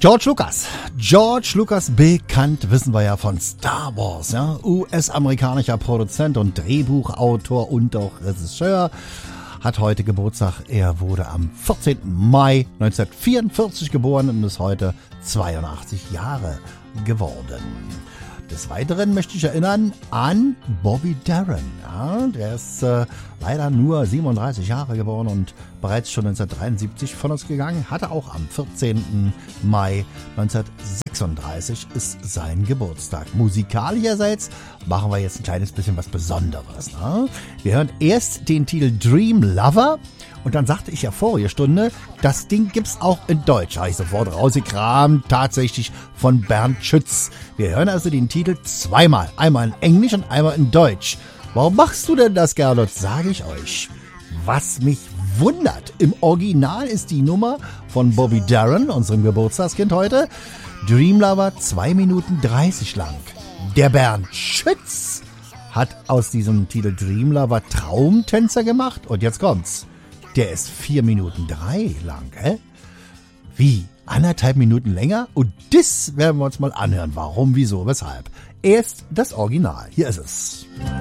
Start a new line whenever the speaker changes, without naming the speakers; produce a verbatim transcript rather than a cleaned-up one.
George Lucas. George Lucas, bekannt, wissen wir ja von Star Wars, ja. U S-amerikanischer Produzent und Drehbuchautor und auch Regisseur. Hat heute Geburtstag. Er wurde am vierzehnten Mai neunzehnhundertvierundvierzig geboren und ist heute zweiundachtzig Jahre geworden. Des Weiteren möchte ich erinnern an Bobby Darin. Ja, der ist äh, leider nur siebenunddreißig Jahre geworden und bereits schon neunzehnhundertdreiundsiebzig von uns gegangen. Hatte auch am vierzehnten Mai neunzehnhundertsechsunddreißig ist sein Geburtstag. Musikalischerseits machen wir jetzt ein kleines bisschen was Besonderes. Ne? Wir hören erst den Titel Dream Lover. Und dann sagte ich ja vorige Stunde, das Ding gibt's auch in Deutsch. Habe ich sofort rausgekramt, tatsächlich von Bernd Schütz. Wir hören also den Titel zweimal. Einmal in Englisch und einmal in Deutsch. Warum machst du denn das, Gernot? Sage ich euch. Was mich wundert, im Original ist die Nummer von Bobby Darin, unserem Geburtstagskind heute, Dream Lover, zwei Minuten dreißig lang. Der Bernd Schütz hat aus diesem Titel Dream Lover Traumtänzer gemacht. Und jetzt kommt's. Der ist vier Minuten drei lang, hä? Wie? Anderthalb Minuten länger? Und das werden wir uns mal anhören. Warum, wieso, weshalb? Erst das Original. Hier ist es.